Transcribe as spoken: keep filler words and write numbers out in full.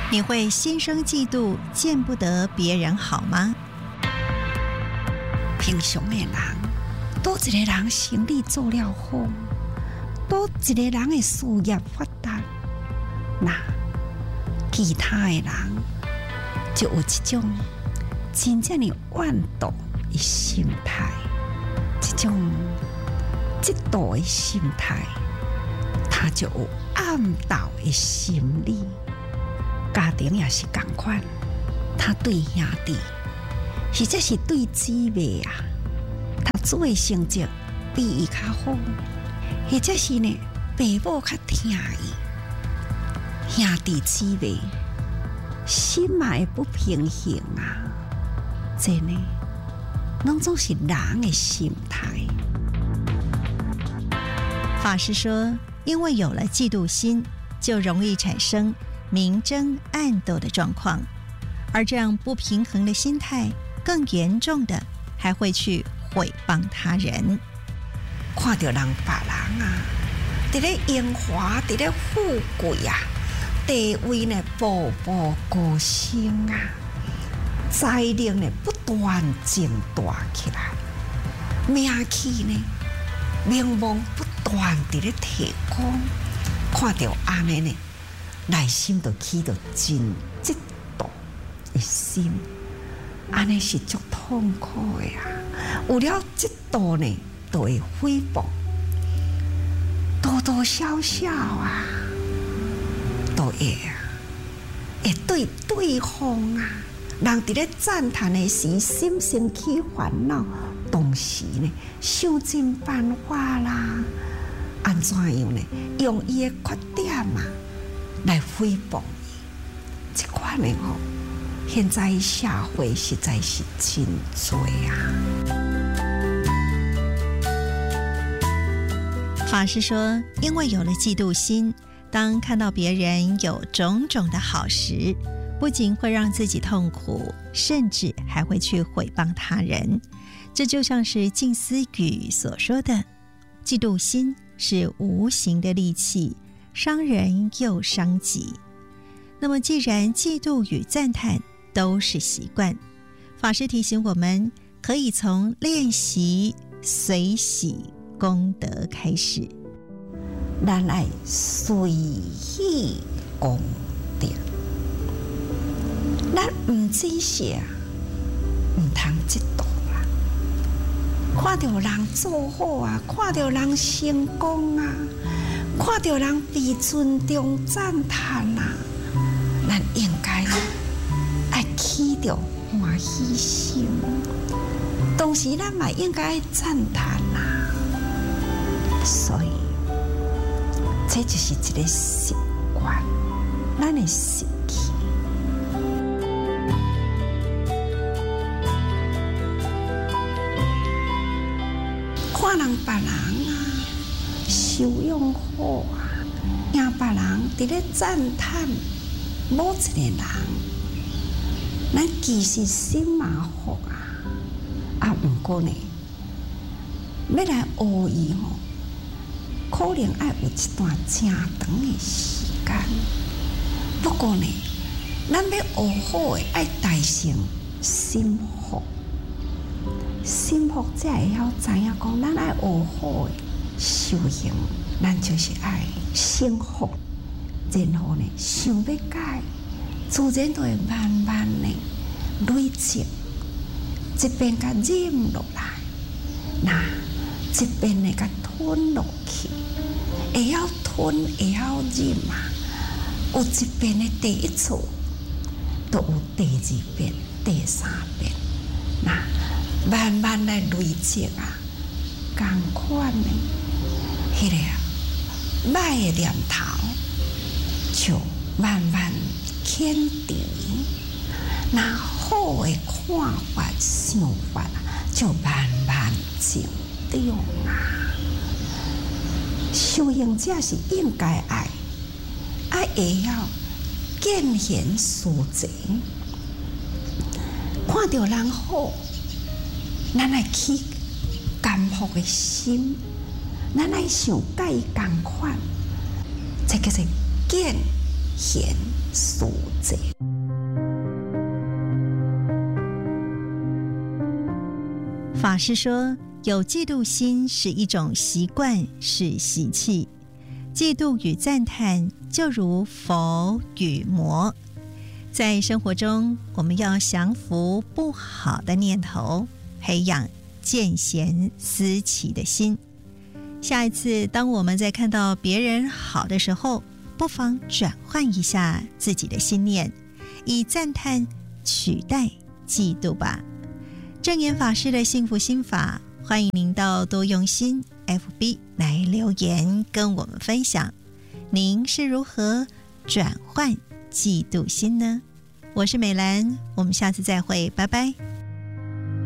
你会心生嫉妒，见不得别人好吗？ 平常的人，多一个人生意做了好，多一个人的事业发达，那其他的人就有这种真正的怨妒的心态，这种嫉妒的心态，他就有暗斗的心理。家庭也是同款，他对兄弟，或者是对姊妹啊，读书的成绩比伊较好，或者是呢，爸母较疼伊，兄弟姊妹心嘛会不平衡啊，这呢，拢总是人的心态。 法师说，因为有了嫉妒心，就容易产生明争暗斗的状况，而这样不平衡的心态，更严重的还会去毁谤他人。 看到人别人啊，伫咧荣华，伫咧富贵啊，地位呢步步高升啊，财力呢不断增大起来，名气呢名望不断伫咧提高，看到安尼呢，内心就起到真嫉妒的心，安尼是足痛苦的啊！有了嫉妒呢，就会诽谤，多多少少啊，都会啊，会对对方啊，人伫咧赞叹的时，心生起烦恼，同时呢，想尽办法啦，安怎样呢？用伊的缺点啊。来诽谤伊，这款的哦，现在社会实在是真多啊。 法师说，因为有了嫉妒心，当看到别人有种种的好时，不仅会让自己痛苦，甚至还会去毁谤他人。这就像是静思语所说的，嫉妒心是无形的戾气，伤人又伤己。那么既然嫉妒与赞叹都是习惯，法师提醒我们可以从练习随喜功德开始。 咱爱随喜功德，咱唔只是啊，唔通嫉妒啦。看到人做好啊，看到人成功啊，看到人被尊重赞叹啊，咱应该爱起着欢喜心，同时咱嘛应该爱赞叹啊。所以，这就是一个习惯，咱的习气。看人别人啊，修养好啊，听别人伫咧赞叹某一个人，咱其实心嘛福啊，啊，不过呢，要来学伊吼，可能要有一段真长的时间。不过呢，咱要学好的，爱大成心福。心福才会晓知影讲，咱爱学好的修行，咱就是爱幸福。然后呢，想要改，自然就会慢慢的累积，一边甲忍落来，那一边呢甲吞落去，会晓吞，会晓忍嘛。有一遍的第一次，都有第二遍、第三遍，那慢慢来累积啊，同款的，迄个歹的念头就慢慢减低，那好的看法、想法就慢慢增长啊。修行者是应该爱，啊会晓见贤思齐，看到人好。咱来起甘福的心，咱来想甲伊同款，这叫做见显殊者。 法师说，有嫉妒心是一种习惯，是习气。嫉妒与赞叹就如佛与魔。在生活中，我们要降服不好的念头，培养见贤思齐的心。下一次当我们在看到别人好的时候，不妨转换一下自己的心念，以赞叹取代嫉妒吧。正言法师的幸福心法，欢迎您到多用心 F B 来留言跟我们分享，您是如何转换嫉妒心呢？我是美兰，我们下次再会，拜拜。